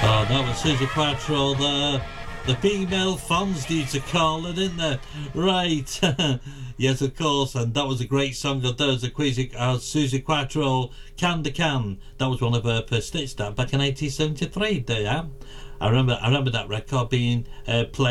Oh, that was Susie Quattro there. The female fans need to call her, didn't they? Right. Yes, of course. And that was a great song of those. Susie Quattro, Can de Can. That was one of her first hits back in 1973. Yeah. I remember that record being played.